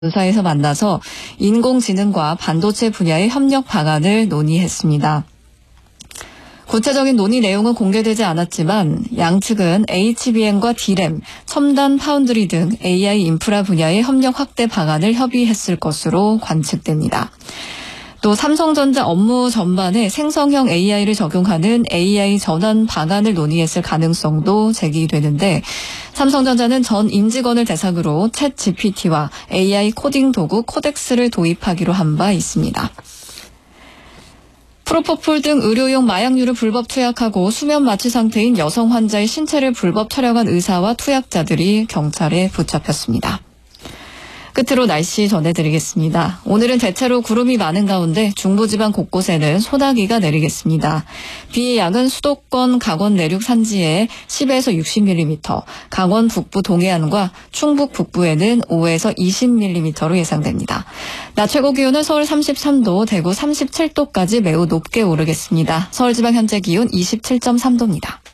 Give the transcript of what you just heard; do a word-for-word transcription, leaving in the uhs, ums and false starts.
본사에서 만나서 인공지능과 반도체 분야의 협력 방안을 논의했습니다. 구체적인 논의 내용은 공개되지 않았지만 양측은 에이치비엠과 디램, 첨단 파운드리 등 에이아이 인프라 분야의 협력 확대 방안을 협의했을 것으로 관측됩니다. 또 삼성전자 업무 전반에 생성형 에이아이를 적용하는 에이아이 전환 방안을 논의했을 가능성도 제기되는데 삼성전자는 전 임직원을 대상으로 챗 지피티와 에이아이 코딩 도구 코덱스를 도입하기로 한 바 있습니다. 프로포폴 등 의료용 마약류를 불법 투약하고 수면 마취 상태인 여성 환자의 신체를 불법 촬영한 의사와 투약자들이 경찰에 붙잡혔습니다. 끝으로 날씨 전해드리겠습니다. 오늘은 대체로 구름이 많은 가운데 중부지방 곳곳에는 소나기가 내리겠습니다. 비의 양은 수도권 강원 내륙 산지에 십에서 육십 밀리미터, 강원 북부 동해안과 충북 북부에는 오에서 이십 밀리미터로 예상됩니다. 낮 최고 기온은 서울 삼십삼 도, 대구 삼십칠 도까지 매우 높게 오르겠습니다. 서울지방 현재 기온 이십칠 점 삼 도입니다.